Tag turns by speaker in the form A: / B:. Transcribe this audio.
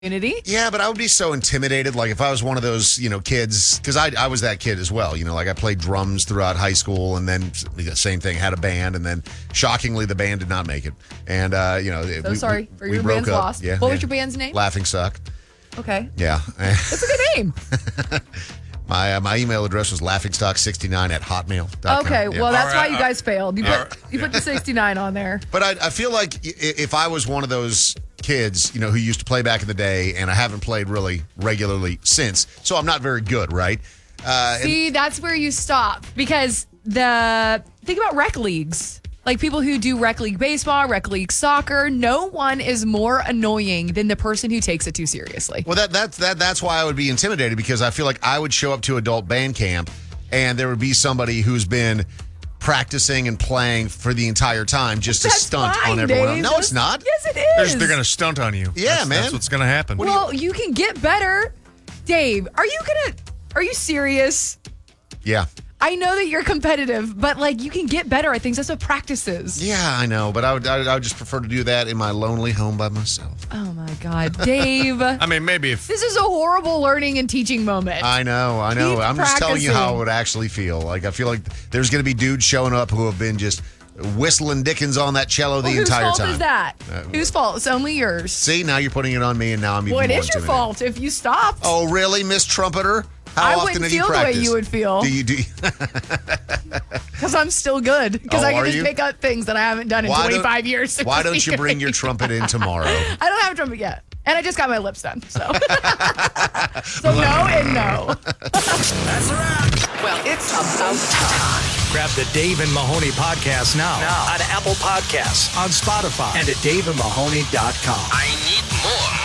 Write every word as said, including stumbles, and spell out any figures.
A: Community.
B: Yeah, but I would be so intimidated. Like if I was one of those, you know, kids, because I, I was that kid as well. You know, like I played drums throughout high school, and then the same thing, had a band, and then shockingly the band did not make it. And uh, you know,
A: So
B: we,
A: sorry
B: we,
A: for
B: we
A: your
B: broke
A: band's
B: up.
A: lost.
B: Yeah,
A: What
B: yeah.
A: was your band's name?
B: Laughing Stock.
A: Okay.
B: Yeah,
A: That's a good name.
B: my uh, my email address was laughingstock sixty-nine at hotmail dot com.
A: Okay,
B: Yeah.
A: well, that's
C: All right,
A: why you
C: all
A: guys failed. You put,
C: right.
A: you put the sixty-nine on there.
B: But I, I feel like i- if I was one of those kids, you know, who used to play back in the day, and I haven't played really regularly since, so I'm not very good, right? Uh, and-
A: See, that's where you stop because the think about rec leagues. Like people who do rec league baseball, rec league soccer, no one is more annoying than the person who takes it too seriously.
B: Well, that that's that that's why I would be intimidated, because I feel like I would show up to adult band camp and there would be somebody who's been practicing and playing for the entire time just to
A: That's
B: stunt
A: fine,
B: on everyone else.
A: Dave.
B: No,
A: That's-
B: it's not.
A: Yes, it
C: They're,
A: is.
C: they're going to stunt on you.
B: Yeah,
C: That's-
B: man.
C: That's what's going to happen.
A: Well, you can get better. Dave, are you gonna? Are you serious?
B: Yeah.
A: I know that you're competitive, but like you can get better at things. That's what practice is.
B: Yeah, I know, but I would I would, I would just prefer to do that in my lonely home by myself.
A: Oh my God, Dave.
C: I mean, maybe if
A: This is a horrible learning and teaching moment.
B: I know, I know.
A: Keep
B: I'm just telling you how
A: practicing.
B: it would actually feel. Like I feel like there's going to be dudes showing up who have been just whistling Dickens on that cello the
A: Well, whose
B: entire
A: fault
B: time.
A: is that?
B: Uh,
A: Whose fault? It's only yours.
B: See, now you're putting it on me, and now I'm even
A: Well, it
B: more
A: is your
B: intimidated.
A: fault if you stopped.
B: Oh, really, Miss Trumpeter? How
A: I
B: often
A: wouldn't
B: have
A: feel
B: you
A: the way
B: practiced?
A: you would feel.
B: Do you do? You,
A: Because I'm still good. Because
B: Oh,
A: I can
B: are
A: just
B: you?
A: make up things that I haven't done in
B: Why don't-
A: twenty-five years.
B: why don't you bring your trumpet in tomorrow?
A: I don't have a trumpet yet. And I just got my lips done. So, so no and no.
D: That's a wrap. Well, it's about time.
E: Grab the Dave and Mahoney podcast now,
D: Now.
E: on Apple Podcasts, on Spotify, and at dave and mahoney dot com.
D: I need more.